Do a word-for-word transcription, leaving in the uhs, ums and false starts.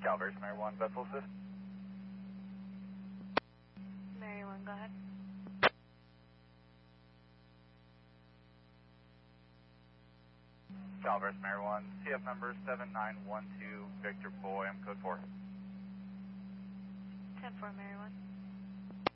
Calvert, Mary one, vessel assist. Mary one, go ahead. Calvert, Mary one, C F number seven nine one two, Victor Boy, I'm code four. ten four, Mary one.